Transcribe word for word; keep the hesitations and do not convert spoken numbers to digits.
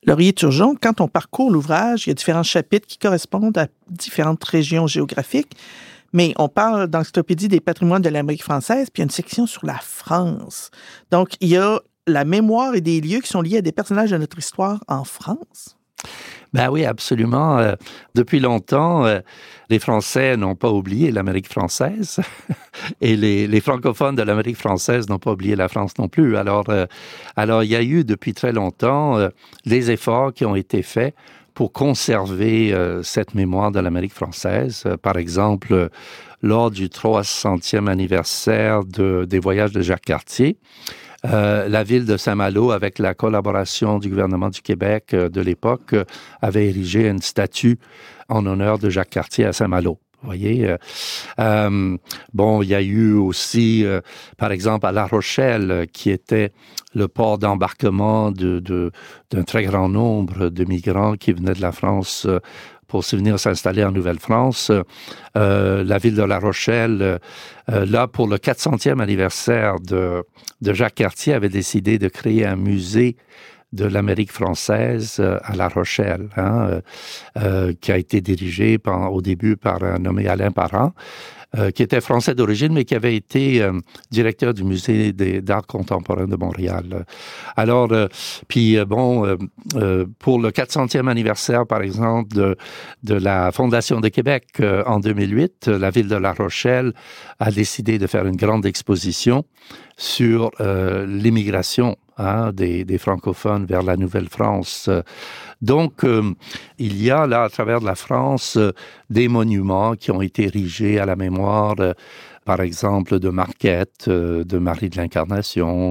Laurier-Turgeon, quand on parcourt l'ouvrage, il y a différents chapitres qui correspondent à différentes régions géographiques, mais on parle d'Encyclopédie des patrimoines de l'Amérique française, puis il y a une section sur la France. Donc, il y a la mémoire et des lieux qui sont liés à des personnages de notre histoire en France. Ben oui, absolument. Euh, depuis longtemps, euh, les Français n'ont pas oublié l'Amérique française et les, les francophones de l'Amérique française n'ont pas oublié la France non plus. Alors, euh, alors il y a eu depuis très longtemps euh, les efforts qui ont été faits pour conserver euh, cette mémoire de l'Amérique française. Euh, par exemple, euh, lors du trois centième anniversaire de, des voyages de Jacques Cartier, Euh, la ville de Saint-Malo, avec la collaboration du gouvernement du Québec euh, de l'époque, euh, avait érigé une statue en honneur de Jacques Cartier à Saint-Malo. Vous voyez, euh, euh, bon, il y a eu aussi, euh, par exemple, à La Rochelle, qui était le port d'embarquement de, de, d'un très grand nombre de migrants qui venaient de la France euh, pour se venir s'installer en Nouvelle-France. Euh, la ville de La Rochelle, euh, là, pour le quatre centième anniversaire de, de Jacques Cartier, avait décidé de créer un musée de l'Amérique française euh, à La Rochelle, hein, euh, euh, qui a été dirigé par, au début par un nommé Alain Parent, euh, qui était français d'origine, mais qui avait été euh, directeur du Musée des, d'art contemporain de Montréal. Alors, euh, puis euh, bon, euh, euh, pour le quatre centième anniversaire, par exemple, de, de la Fondation de Québec euh, en deux mille huit, la ville de La Rochelle a décidé de faire une grande exposition sur euh, l'immigration hein, des, des francophones vers la Nouvelle-France. Donc, euh, il y a là, à travers la France, euh, des monuments qui ont été érigés à la mémoire, euh, par exemple, de Marquette, euh, de Marie de l'Incarnation,